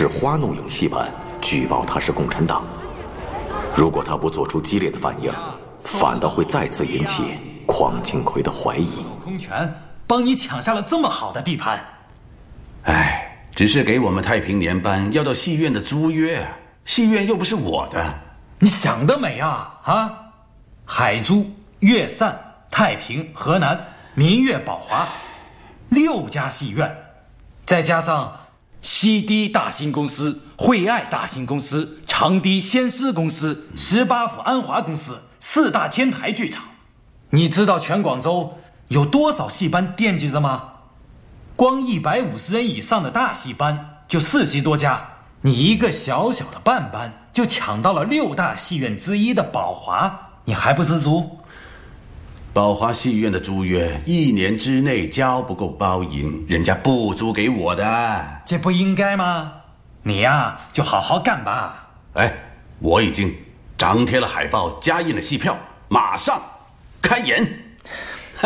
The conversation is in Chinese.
至花怒影戏班举报他是共产党。如果他不做出激烈的反应，反倒会再次引起匡庆奎的怀疑。 空拳帮你抢下了这么好的地盘。 哎，只是给我们太平年班要到戏院的租约，戏院又不是我的。 你想得美啊！海珠、粤汕、太平、河南、民乐、宝华，6家戏院，再加上西堤大兴公司、惠爱大兴公司、长堤先施公司、18府安华公司，4大天台剧场。你知道全广州有多少戏班惦记着吗？光150人以上的大戏班就40多家，你一个小小的办班就抢到了6大戏院之一的宝华，你还不知足？ 宝华戏院的租约1年之内交不够包银，人家不租给我的。 这不应该吗？你呀，就好好干吧。 哎，我已经张贴了海报，加印了戏票，马上开演。